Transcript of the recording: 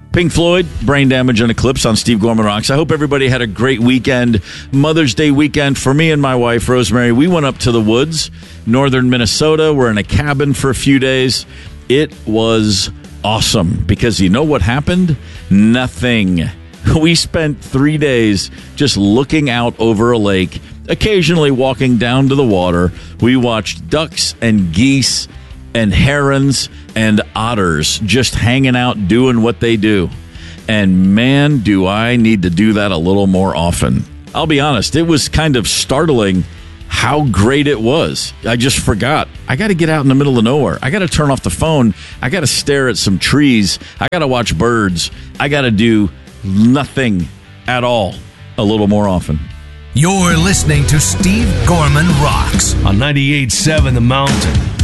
Pink Floyd, Brain Damage and Eclipse on Steve Gorman Rocks. I hope everybody had a great weekend. Mother's Day weekend for me and my wife, Rosemary. We went up to the woods, northern Minnesota. We're in a cabin for a few days. It was awesome because you know what happened? Nothing. We spent 3 days just looking out over a lake, occasionally walking down to the water. We watched ducks and geese and herons and otters just hanging out doing what they do. And man, do I need to do that a little more often. I'll be honest, it was kind of startling how great it was. I just forgot. I got to get out in the middle of nowhere. I got to turn off the phone. I got to stare at some trees. I got to watch birds. I got to do nothing at all a little more often. You're listening to Steve Gorman Rocks on 98.7 The Mountain.